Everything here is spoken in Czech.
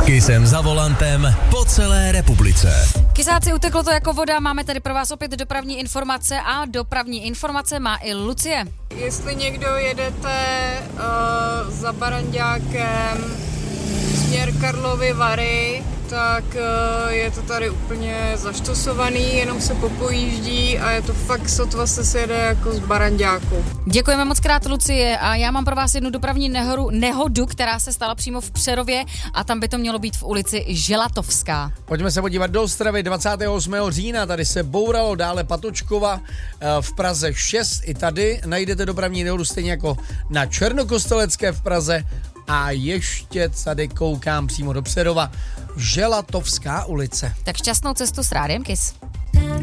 Kysem za volantem po celé republice. Kysáci, uteklo to jako voda, máme tady pro vás opět dopravní informace a dopravní informace má i Lucie. Jestli někdo jedete za Baranďákem směr Karlovy Vary, tak je to tady úplně zaštosovaný, jenom se popojíždí a je to fakt sotva se sjede jako z Baranďáku. Děkujeme moc krát, Lucie, a já mám pro vás jednu dopravní nehodu, která se stala přímo v Přerově a tam by to mělo být v ulici Želatovská. Pojďme se podívat do Ostravy 28. října, tady se bouralo, dále Patočkova v Praze 6, i tady najdete dopravní nehodu stejně jako na Černokostelecké v Praze. A ještě tady koukám přímo do Přerova, Želatovská ulice. Tak šťastnou cestu s rádiem Kys.